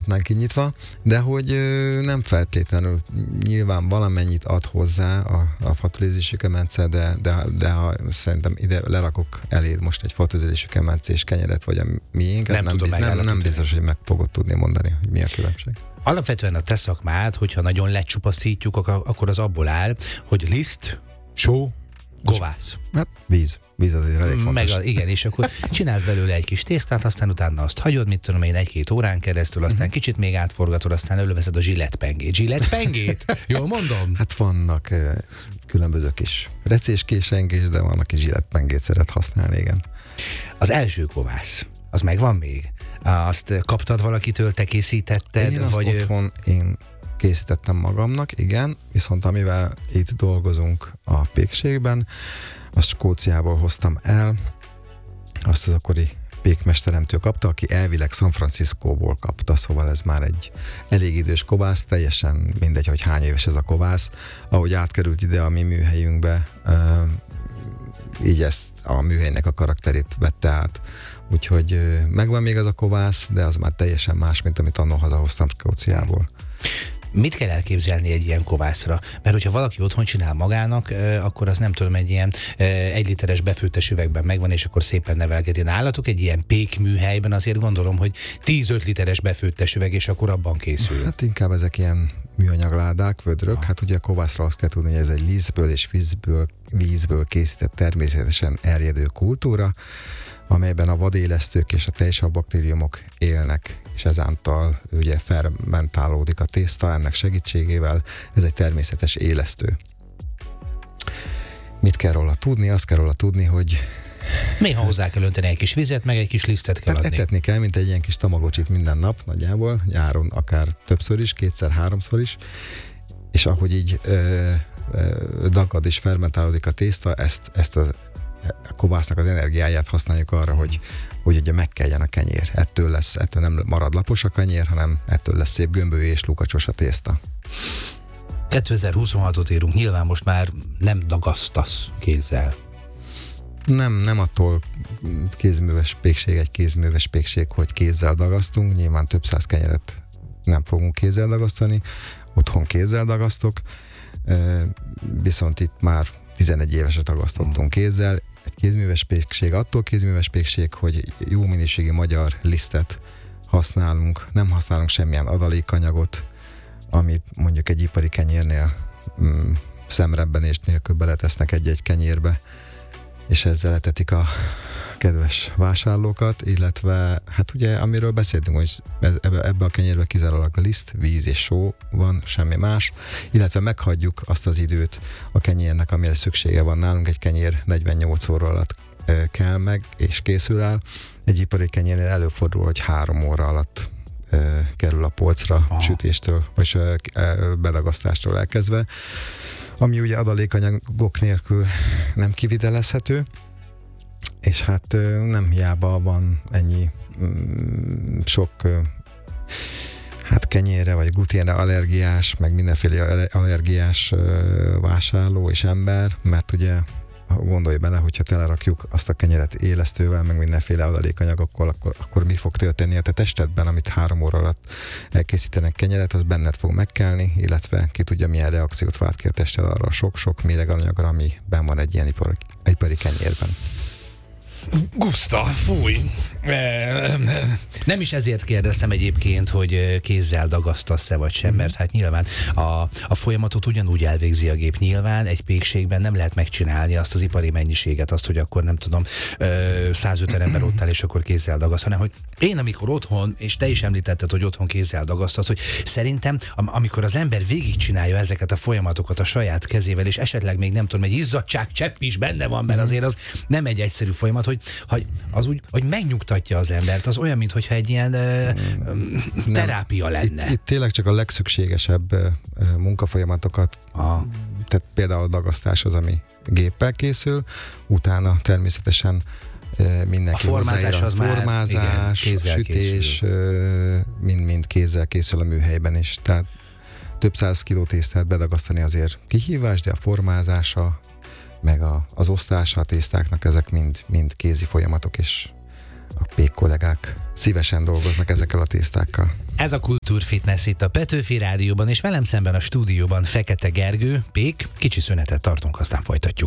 hagyhatnánk kinyitva, de hogy nem feltétlenül, nyilván valamennyit ad hozzá a fatülézésű kemence, de ha szerintem ide lerakok eléd most egy fatülézésű kemence és kenyeret, vagy a miénket, nem biztos, hogy meg fogod tudni mondani, hogy mi a különbség. Alapvetően a te szakmád, hogyha nagyon lecsupaszítjuk, akkor az abból áll, hogy liszt, só, kovász. Hát víz azért elég fontos. Igen, és akkor csinálsz belőle egy kis tésztát, aztán utána azt hagyod, mit tudom én, 1-2 órán keresztül, aztán kicsit még átforgatod, aztán előveszed a zsillettpengét. Zsillettpengét? Jól mondom? Hát vannak különböző kis recéskéseink, de vannak is zsillettpengét szeret használni, igen. Az első kovász, az megvan még? Azt kaptad valakitől, te készítetted? Én azt otthon készítettem magamnak, igen, viszont amivel itt dolgozunk a pékségben, azt Skóciából hoztam el, azt az akkori pékmesteremtől kapta, aki elvileg San Franciscóból kapta, szóval ez már egy elég idős kovász, teljesen mindegy, hogy hány éves ez a kovász. Ahogy átkerült ide a mi műhelyünkbe, így ezt a műhelynek a karakterét vette át. Úgyhogy megvan még az a kovász, de az már teljesen más, mint amit annól hazahoztam Skóciából. Mit kell elképzelni egy ilyen kovászra? Mert hogyha valaki otthon csinál magának, akkor az nem tudom, egy ilyen 1 literes befőttes üvegben megvan, és akkor szépen nevelgeti. Nálatok egy ilyen pékműhelyben azért gondolom, hogy 10-5 literes befőttes üveg, és akkor abban készül. Hát inkább ezek ilyen műanyagládák, vödrök. Hát ugye a kovászra azt kell tudni, hogy ez egy lisztből és vízből készített természetesen erjedő kultúra, amelyben a vadélesztők és a tejsav baktériumok élnek, és ezáltal ugye fermentálódik a tészta, ennek segítségével ez egy természetes élesztő. Mit kell róla tudni? Azt kell róla tudni, hogy néha hozzá kell önteni egy kis vizet, meg egy kis lisztet kell adni. Etetni kell, mint egy ilyen kis tamagocsit minden nap nagyjából, nyáron akár többször is, 2-3-szor is, és ahogy így dagad és fermentálódik a tészta, ezt a kovásznak az energiáját használjuk arra, hogy ugye megkeljen a kenyér. Ettől nem marad lapos a kenyér, hanem ettől lesz szép gömbölyű és lukacsos a tészta. 2026-ot érünk, nyilván most már nem dagasztasz kézzel. Nem attól kézműves pékség egy kézműves pékség, hogy kézzel dagasztunk. Nyilván több száz kenyeret nem fogunk kézzel dagasztani. Otthon kézzel dagasztok, viszont itt már 11 éveset dagasztottunk kézzel. Egy kézműves pékség attól kézműves pékség, hogy jó minőségi magyar lisztet használunk, nem használunk semmilyen adalékanyagot, amit mondjuk egy ipari kenyérnél szemrebbenés nélkül beletesznek egy-egy kenyérbe, és ezzel etetik a kedves vásárlókat, illetve hát ugye amiről beszéltünk, hogy ebbe a kenyérbe kizárólag liszt, víz és só van, semmi más, illetve meghagyjuk azt az időt a kenyérnek, amire szüksége van nálunk. Egy kenyér 48 óra alatt kell meg, és készül el. Egy ipari kenyérnél előfordul, hogy 3 óra alatt kerül a polcra sütéstől, vagy bedagasztástól elkezdve, ami ugye adalékanyagok nélkül nem kivitelezhető, és hát nem hiába van ennyi sok kenyérre vagy gluténre allergiás, meg mindenféle allergiás vásárló és ember, mert ugye gondolj bele, hogyha telerakjuk azt a kenyeret élesztővel, meg mindenféle adalékanyagokkal, akkor mi fog történni a te testedben, amit 3 óra alatt elkészítenek kenyeret, az benned fog megkelni, illetve ki tudja, milyen reakciót vált ki a tested arra a sok-sok méreganyagra, ami benn van egy ilyen ipari kenyérben. Guszta, fúj! Nem is ezért kérdeztem egyébként, hogy kézzel dagasztasz-e vagy sem, mert hát nyilván a folyamatot ugyanúgy elvégzi a gép. Nyilván egy pékségben nem lehet megcsinálni azt az ipari mennyiséget, azt, hogy akkor nem tudom, 150 ember ott áll, és akkor kézzel dagaszt, hanem hogy én amikor otthon, és te is említetted, hogy otthon kézzel dagasztasz, hogy szerintem amikor az ember végigcsinálja ezeket a folyamatokat a saját kezével, és esetleg még nem tudom, egy izzadság csepp is benne van, mert azért az nem egy egyszerű folyamat, hogy az úgy, hogy megnyugtatja az embert, az olyan, mintha egy ilyen terápia lenne. Itt tényleg csak a legszükségesebb munkafolyamatokat, tehát például a dagasztáshoz, ami géppel készül, utána természetesen mindenki a formázás az formázás, már sütés, mind kézzel készül a műhelyben is. Tehát több 100 kiló tésztát bedagasztani azért kihívás, de a formázása, meg az osztása a tésztáknak, ezek mind kézi folyamatok, és a pék kollégák szívesen dolgoznak ezekkel a tésztákkal. Ez a Kultúrfitness itt a Petőfi Rádióban, és velem szemben a stúdióban Fekete Gergő, Pék. Kicsi szünetet tartunk, aztán folytatjuk.